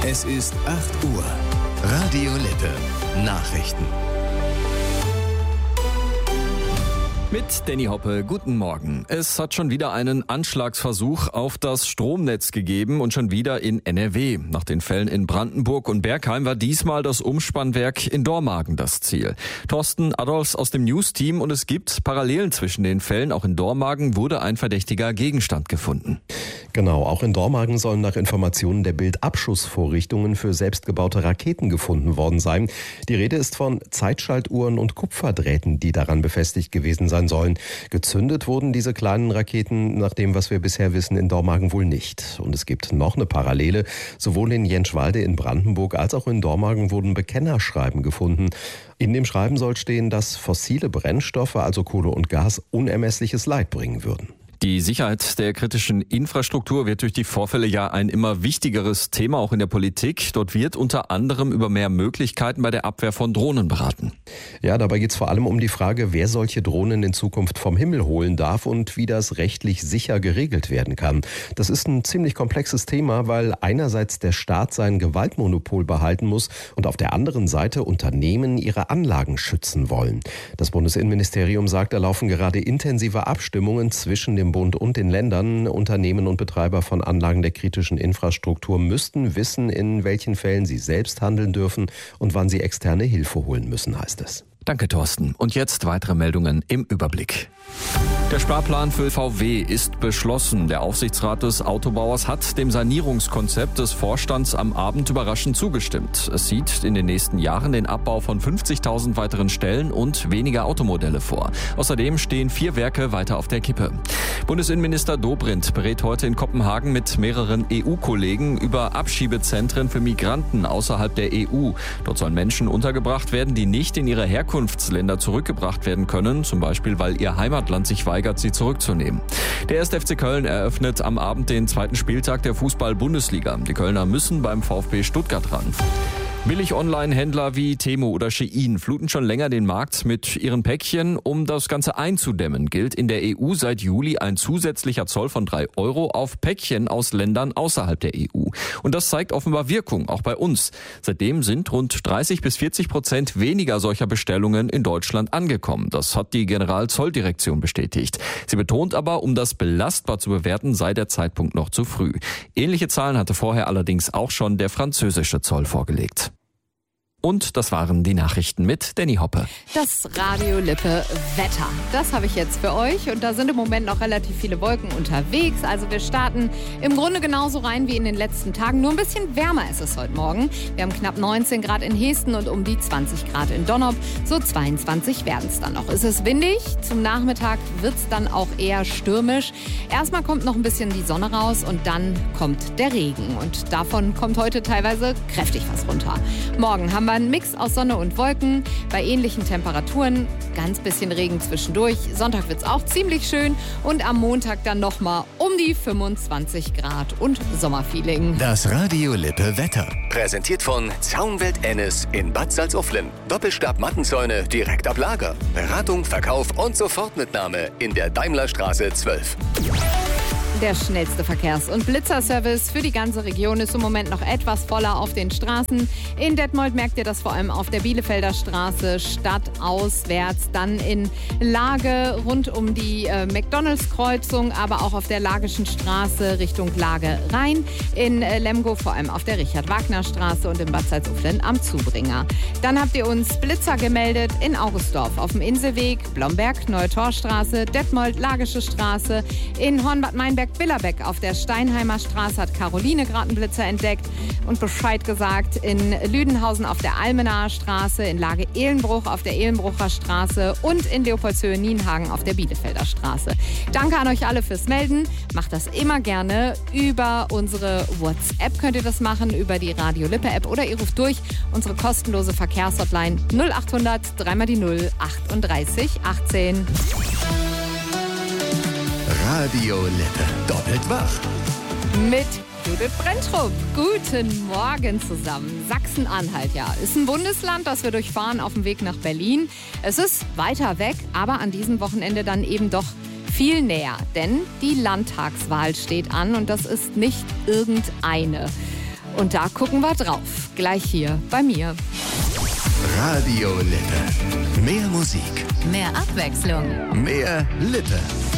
Es ist 8 Uhr. Radio Lippe. Nachrichten. Mit Danny Hoppe, guten Morgen. Es hat schon wieder einen Anschlagsversuch auf das Stromnetz gegeben und schon wieder in NRW. Nach den Fällen in Brandenburg und Bergheim war diesmal das Umspannwerk in Dormagen das Ziel. Thorsten Adolfs aus dem News-Team, und es gibt Parallelen zwischen den Fällen. Auch in Dormagen wurde ein verdächtiger Gegenstand gefunden. Genau, auch in Dormagen sollen nach Informationen der Bild Abschussvorrichtungen für selbstgebaute Raketen gefunden worden sein. Die Rede ist von Zeitschaltuhren und Kupferdrähten, die daran befestigt gewesen sein sollen. Gezündet wurden diese kleinen Raketen, nach dem, was wir bisher wissen, in Dormagen wohl nicht. Und es gibt noch eine Parallele. Sowohl in Jentschwalde in Brandenburg als auch in Dormagen wurden Bekennerschreiben gefunden. In dem Schreiben soll stehen, dass fossile Brennstoffe, also Kohle und Gas, unermessliches Leid bringen würden. Die Sicherheit der kritischen Infrastruktur wird durch die Vorfälle ja ein immer wichtigeres Thema, auch in der Politik. Dort wird unter anderem über mehr Möglichkeiten bei der Abwehr von Drohnen beraten. Ja, dabei geht es vor allem um die Frage, wer solche Drohnen in Zukunft vom Himmel holen darf und wie das rechtlich sicher geregelt werden kann. Das ist ein ziemlich komplexes Thema, weil einerseits der Staat sein Gewaltmonopol behalten muss und auf der anderen Seite Unternehmen ihre Anlagen schützen wollen. Das Bundesinnenministerium sagt, da laufen gerade intensive Abstimmungen zwischen dem Bund und den Ländern. Unternehmen und Betreiber von Anlagen der kritischen Infrastruktur müssten wissen, in welchen Fällen sie selbst handeln dürfen und wann sie externe Hilfe holen müssen, heißt es. Danke, Thorsten. Und jetzt weitere Meldungen im Überblick. Der Sparplan für VW ist beschlossen. Der Aufsichtsrat des Autobauers hat dem Sanierungskonzept des Vorstands am Abend überraschend zugestimmt. Es sieht in den nächsten Jahren den Abbau von 50.000 weiteren Stellen und weniger Automodelle vor. Außerdem stehen 4 Werke weiter auf der Kippe. Bundesinnenminister Dobrindt berät heute in Kopenhagen mit mehreren EU-Kollegen über Abschiebezentren für Migranten außerhalb der EU. Dort sollen Menschen untergebracht werden, die nicht in ihre Herkunftsländer zurückgebracht werden können, zum Beispiel weil ihr Heimatland sich weigert, sie zurückzunehmen. Der 1. FC Köln eröffnet am Abend den 2. Spieltag der Fußball-Bundesliga. Die Kölner müssen beim VfB Stuttgart ran. Billig-Online-Händler wie Temu oder Shein fluten schon länger den Markt mit ihren Päckchen. Um das Ganze einzudämmen, gilt in der EU seit Juli ein zusätzlicher Zoll von 3 € auf Päckchen aus Ländern außerhalb der EU. Und das zeigt offenbar Wirkung, auch bei uns. Seitdem sind rund 30-40% weniger solcher Bestellungen in Deutschland angekommen. Das hat die Generalzolldirektion bestätigt. Sie betont aber, um das belastbar zu bewerten, sei der Zeitpunkt noch zu früh. Ähnliche Zahlen hatte vorher allerdings auch schon der französische Zoll vorgelegt. Und das waren die Nachrichten mit Danny Hoppe. Das Radio Lippe Wetter, das habe ich jetzt für euch. Und da sind im Moment noch relativ viele Wolken unterwegs. Also wir starten im Grunde genauso rein wie in den letzten Tagen. Nur ein bisschen wärmer ist es heute Morgen. Wir haben knapp 19 Grad in Hesten und um die 20 Grad in Donnop. So 22 werden es dann noch. Es ist windig. Zum Nachmittag wird es dann auch eher stürmisch. Erstmal kommt noch ein bisschen die Sonne raus und dann kommt der Regen. Und davon kommt heute teilweise kräftig was runter. Morgen haben wir ein Mix aus Sonne und Wolken, bei ähnlichen Temperaturen, ganz bisschen Regen zwischendurch. Sonntag wird es auch ziemlich schön und am Montag dann nochmal um die 25 Grad und Sommerfeeling. Das Radio Lippe Wetter. Präsentiert von Zaunwelt Ennis in Bad Salzuflen. Doppelstab-Mattenzäune direkt ab Lager. Beratung, Verkauf und Sofortmitnahme in der Daimlerstraße 12. Der schnellste Verkehrs- und Blitzerservice für die ganze Region ist im Moment noch etwas voller auf den Straßen. In Detmold merkt ihr das vor allem auf der Bielefelder Straße, stadtauswärts, dann in Lage rund um die McDonalds-Kreuzung, aber auch auf der Lagischen Straße Richtung Lage Rhein. In Lemgo vor allem auf der Richard-Wagner-Straße und in Bad Salzuflen am Zubringer. Dann habt ihr uns Blitzer gemeldet in Augustdorf auf dem Inselweg, Blomberg, Neue Torstraße, Detmold, Lagische Straße, in Hornbad Meinberg, Billerbeck auf der Steinheimer Straße hat Caroline gerade einen Blitzer entdeckt und Bescheid gesagt. In Lüdenhausen auf der Almenaer Straße, in Lage Ehlenbruch auf der Ehlenbrucher Straße und in Leopoldshöhe-Nienhagen auf der Bielefelder Straße. Danke an euch alle fürs Melden. Macht das immer gerne über unsere WhatsApp. Könnt ihr das machen, über die Radio Lippe App oder ihr ruft durch unsere kostenlose Verkehrshotline 0800 3 die 0 38 18. Radio Lippe. Doppelt wach. Mit Judith Brenntrup. Guten Morgen zusammen. Sachsen-Anhalt, ja, ist ein Bundesland, das wir durchfahren auf dem Weg nach Berlin. Es ist weiter weg, aber an diesem Wochenende dann eben doch viel näher. Denn die Landtagswahl steht an und das ist nicht irgendeine. Und da gucken wir drauf. Gleich hier bei mir. Radio Lippe. Mehr Musik. Mehr Abwechslung. Mehr Lippe.